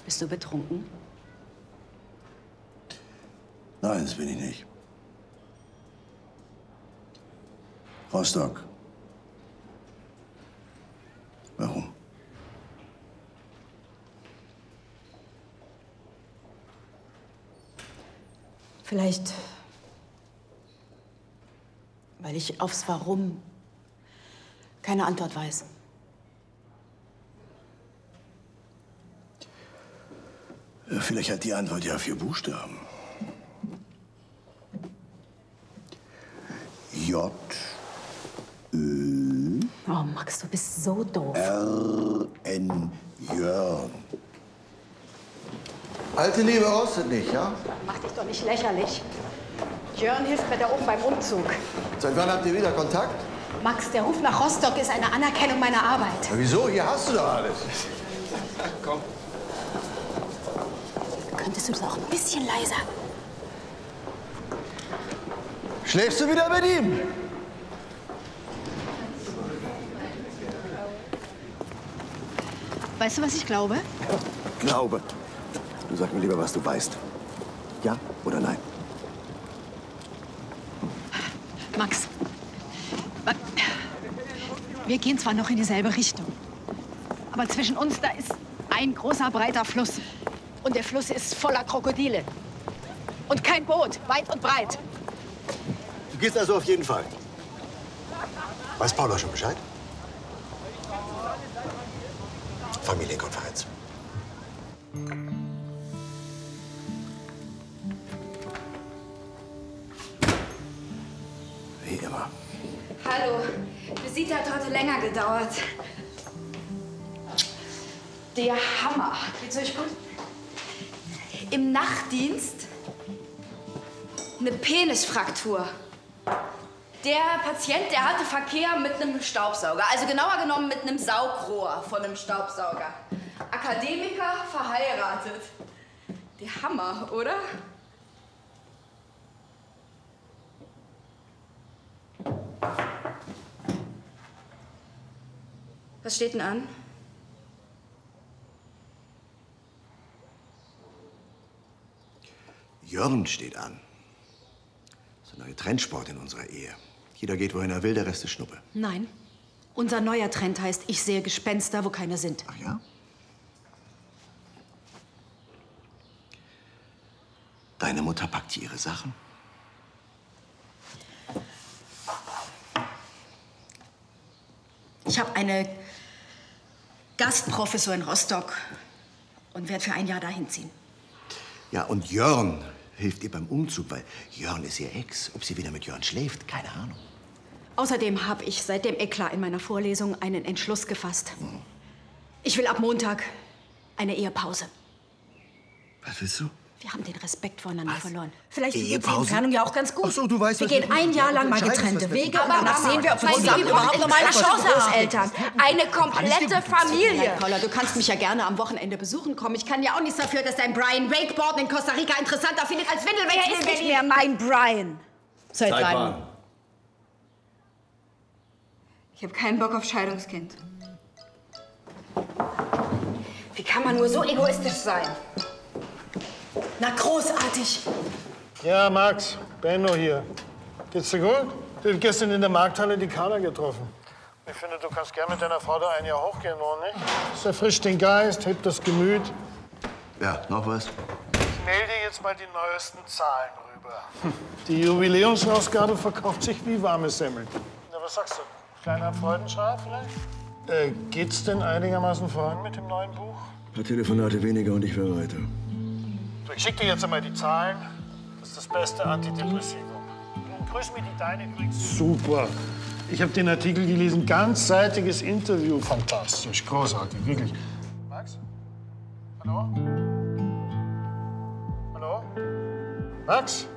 Bist du betrunken? Nein, das bin ich nicht. Rostock. Warum? Vielleicht, weil ich aufs Warum keine Antwort weiß. Ja, vielleicht hat die Antwort ja 4 Buchstaben. J, Ö, Oh, Max, du bist so doof. R, N, Jörn. Alte Liebe rostet nicht, ja? Mach dich doch nicht lächerlich. Jörn hilft mir da oben beim Umzug. Seit wann habt ihr wieder Kontakt? Max, der Ruf nach Rostock ist eine Anerkennung meiner Arbeit. Ja, wieso? Hier hast du doch alles. Komm. Könntest du das auch ein bisschen leiser? Schläfst du wieder mit ihm? Weißt du, was ich glaube? Glaube. Du sag mir lieber, was du weißt. Ja oder nein? Max, wir gehen zwar noch in dieselbe Richtung, aber zwischen uns, da ist ein großer, breiter Fluss. Und der Fluss ist voller Krokodile. Und kein Boot, weit und breit. Du gehst also auf jeden Fall. Weiß Paula schon Bescheid? Familienkonferenz. Wie immer. Hallo. Visite hat heute länger gedauert. Der Hammer. Geht's euch gut? Im Nachtdienst eine Penisfraktur. Der Patient, der hatte Verkehr mit einem Staubsauger. Also genauer genommen mit einem Saugrohr von einem Staubsauger. Akademiker, verheiratet. Der Hammer, oder? Was steht denn an? Jörn steht an. Das ist ein neuer Trendsport in unserer Ehe. Jeder geht, wohin er will, der Rest ist Schnuppe. Nein. Unser neuer Trend heißt, ich sehe Gespenster, wo keine sind. Ach ja? Deine Mutter packt hier ihre Sachen. Ich habe eine Gastprofessur in Rostock und werde für ein Jahr dahin ziehen. Ja, und Jörn hilft ihr beim Umzug, weil Jörn ist ihr Ex. Ob sie wieder mit Jörn schläft, keine Ahnung. Außerdem habe ich seit dem Eklat in meiner Vorlesung einen Entschluss gefasst. Ich will ab Montag eine Ehepause. Was willst du? Wir haben den Respekt voreinander verloren. Vielleicht ist die Ehepause? Entfernung ja auch ganz gut. Ach so, du weißt, wir was gehen ein Jahr lang mal getrennte Wege und danach sehen wir, ob wir Weil zusammen die überhaupt noch mal eine Chance haben. Großeltern. Eine komplette Familie. Paula, du kannst mich ja gerne am Wochenende besuchen kommen. Ich kann ja auch nichts dafür, dass dein Brian Wakeboarden in Costa Rica interessanter findet als Windelwechsel Er in ist nicht Berlin. mehr mein Brian. Seit wann? Ich habe keinen Bock auf Scheidungskind. Wie kann man nur so egoistisch sein? Na, großartig. Ja, Max, Benno hier. Geht's dir gut? Du hast gestern in der Markthalle die Carla getroffen. Ich finde, du kannst gern mit deiner Frau da ein Jahr hochgehen, oder nicht? Das erfrischt den Geist, hebt das Gemüt. Ja, noch was? Ich mail dir jetzt mal die neuesten Zahlen rüber. Die Jubiläumsausgabe verkauft sich wie warme Semmeln. Na, was sagst du? Kleiner Freudenschrei vielleicht? Geht's denn einigermaßen voran mit dem neuen Buch? Ein paar Telefonate weniger und ich wäre weiter. So, ich schicke dir jetzt einmal die Zahlen. Das ist das beste Antidepressivum. Grüß mir die Deine übrigens. Super. Ich habe den Artikel gelesen. Ganzseitiges Interview. Fantastisch. Großartig. Wirklich. Max? Hallo? Hallo? Max?